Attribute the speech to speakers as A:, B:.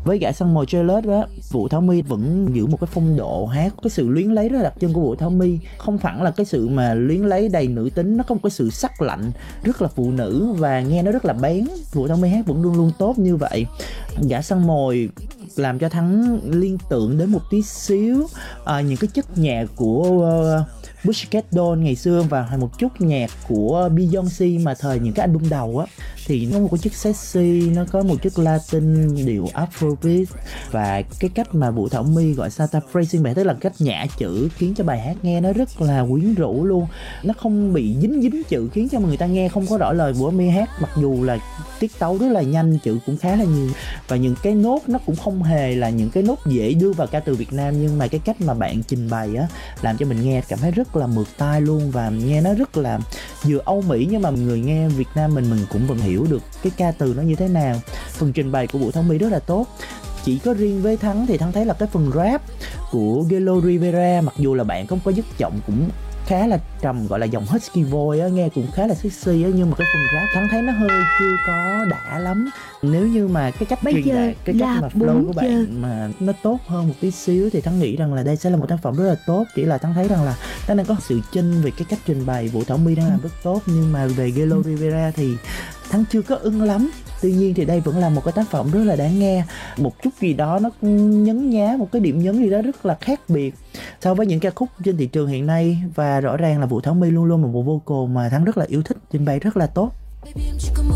A: Với Gã Săn Mồi Jealous á, Vũ Thảo My vẫn giữ một cái phong độ hát, cái sự luyến lấy rất là đặc trưng của Vũ Thảo My, không hẳn là cái sự mà luyến lấy đầy nữ tính, nó có một cái sự sắc lạnh rất là phụ nữ và nghe nó rất là bén. Vũ Thảo My hát vẫn luôn luôn tốt như vậy. Gã Săn Mồi làm cho Thắng liên tưởng đến một tí xíu những cái chất nhạc của Pussycat Dolls ngày xưa và một chút nhạc của Beyoncé mà thời những cái album đầu á, thì nó có một cái chất sexy, nó có một chút Latin, điệu Afrobeat, và cái cách mà Vũ Thảo My gọi sao ta, phrasing bài, tức là cách nhả chữ khiến cho bài hát nghe nó rất là quyến rũ luôn, nó không bị dính chữ khiến cho người ta nghe không có rõ lời. Vũ Thảo My hát mặc dù là tiết tấu rất là nhanh, chữ cũng khá là nhiều, và những cái nốt nó cũng không hề là những cái nốt dễ đưa vào ca từ Việt Nam, nhưng mà cái cách mà bạn trình bày á làm cho mình nghe cảm thấy rất là mượt tai luôn, và nghe nó rất là vừa Âu Mỹ nhưng mà người nghe Việt Nam mình cũng vẫn hiểu được cái ca từ nó như thế nào. Phần trình bày của Vũ Thảo My rất là tốt. Chỉ có riêng với Thắng thì Thắng thấy là cái phần rap của Gelo Rivera, mặc dù là bạn không có dứt giọng cũng khá là trầm, gọi là dòng husky voice á, nghe cũng khá là sexy á, nhưng mà cái phần rap Thắng thấy nó hơi chưa có đã lắm. Nếu như mà cái cách truyền đạt, cái cách mà flow của bạn mà nó tốt hơn một tí xíu thì Thắng nghĩ rằng là đây sẽ là một tác phẩm rất là tốt. Chỉ là Thắng thấy rằng là nó đang có sự chênh về cái cách trình bày, Vũ Thảo My đang làm rất tốt, nhưng mà về Gelo Rivera thì Thắng chưa có ưng lắm. Tuy nhiên thì đây vẫn là một cái tác phẩm rất là đáng nghe, một chút gì đó nó nhấn nhá, một cái điểm nhấn gì đó rất là khác biệt so với những ca khúc trên thị trường hiện nay. Và rõ ràng là Vũ Thảo My luôn luôn là một vocal mà Thắng rất là yêu thích, trình bày rất là tốt.